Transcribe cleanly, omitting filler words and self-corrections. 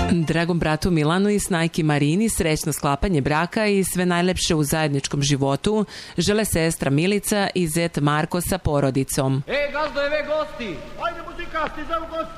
Dragom bratu Milanu i snajki Marini srećno sklapanje braka i sve najlepše u zajedničkom životu žele sestra Milica i zet Marko sa porodicom. Gazdojeve gosti! Ajde muzika, stižemo gosti!